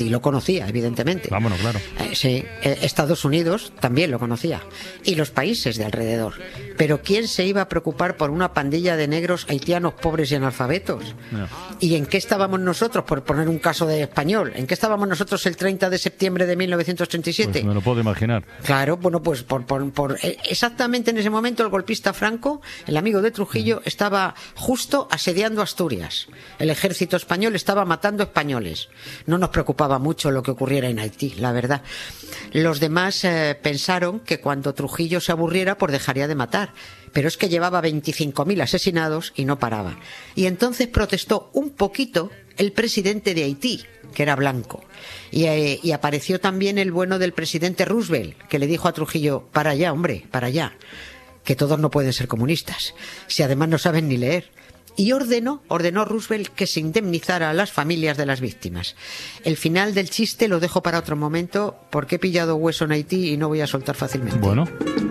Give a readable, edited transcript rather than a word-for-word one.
y lo conocía, evidentemente. Vámonos, claro. Sí, Estados Unidos también lo conocía. Y los países de alrededor. Pero ¿quién se iba a preocupar por una pandilla de negros haitianos pobres y analfabetos? No. ¿Y en qué estábamos nosotros, por poner un caso de español, en qué estábamos nosotros el 30 de septiembre de 1937? Pues me lo puedo imaginar. Claro, bueno, pues exactamente en ese momento el golpista Franco, el amigo de Trujillo, estaba justo asediando Asturias. El ejército español estaba matando españoles. No nos preocupaba mucho lo que ocurriera en Haití, la verdad. Los demás pensaron que cuando Trujillo se aburriera, pues dejaría de matar. Pero es que llevaba 25.000 asesinados y no paraba. Y entonces protestó un poquito el presidente de Haití, que era blanco. Y apareció también el bueno del presidente Roosevelt, que le dijo a Trujillo: para allá, hombre, para allá, que todos no pueden ser comunistas, si además no saben ni leer. Y ordenó Roosevelt que se indemnizara a las familias de las víctimas. El final del chiste lo dejo para otro momento, porque he pillado hueso en Haití y no voy a soltar fácilmente. Bueno.